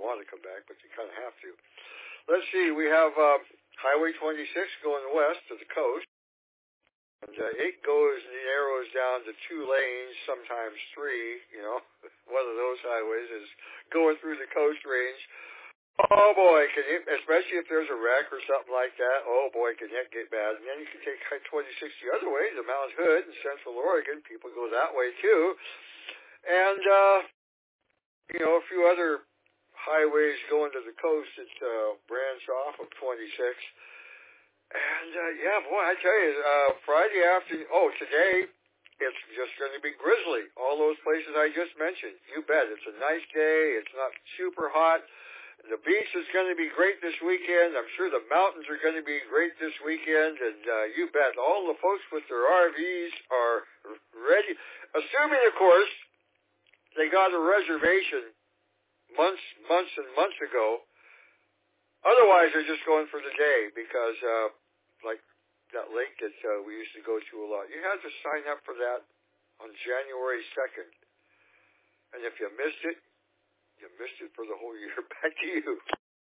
want to come back, but you kind of have to. Let's see. We have Highway 26 going west to the coast. And it narrows down to 2 lanes, sometimes 3, you know. One of those highways is going through the coast range. Oh boy, especially if there's a wreck or something like that, oh boy, can that get bad. And then you can take 26 the other way to Mount Hood in Central Oregon. People go that way too. And, you know, a few other highways going to the coast that branch off of 26. And, yeah, boy, I tell you, Friday afternoon, today, it's just going to be grizzly. All those places I just mentioned. You bet. It's a nice day. It's not super hot. The beach is going to be great this weekend. I'm sure the mountains are going to be great this weekend. And, you bet, all the folks with their RVs are ready. Assuming, of course, they got a reservation months and months ago. Otherwise, they're just going for the day because, like that lake that we used to go to a lot, you had to sign up for that on January 2nd. And if you missed it for the whole year. Back to you.